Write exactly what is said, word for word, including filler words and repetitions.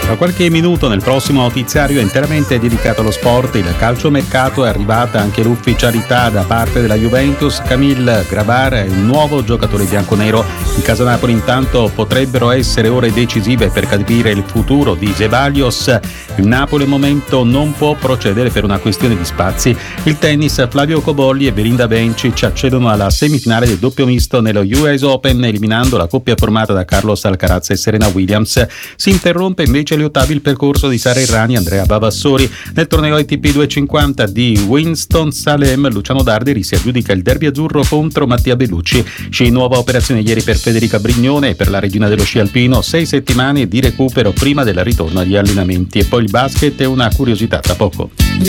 Tra qualche minuto nel prossimo notiziario interamente dedicato allo sport, il calciomercato, è arrivata anche l'ufficialità da parte della Juventus. Camille Grabar è il nuovo giocatore bianconero. In casa Napoli intanto potrebbero essere ore decisive per capire il futuro di Ceballos. Il Napoli al momento non può procedere per una questione di spazi. Il tennis, Flavio Cobolli e Belinda Bencic accedono alla semifinale del doppio misto nello U S Open, eliminando la coppia formata da Carlos Alcaraz e Serena Williams. Si interrompe invece agli ottavi il percorso di Sara Errani e Andrea Bavassori. Nel torneo A T P duecentocinquanta di Winston-Salem, Luciano Darderi si aggiudica il derby azzurro contro Mattia Bellucci. Sci nuova operazione ieri per Federica Brignone e per la regina dello sci alpino, sei settimane di recupero prima del ritorno agli allenamenti. E poi il basket è una curiosità tra poco.